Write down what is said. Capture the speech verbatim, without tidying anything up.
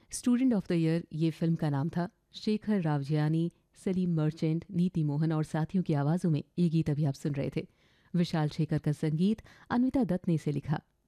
Student of the year ये film का नाम था। शेखर रावजियानी, सलीम मर्चेंट, नीति मोहन और साथियों की आवाज़ों में ये गीत अभी आप सुन रहे थे। विशाल शेखर का संगीत अन्विता दत्त ने इसे लिखा।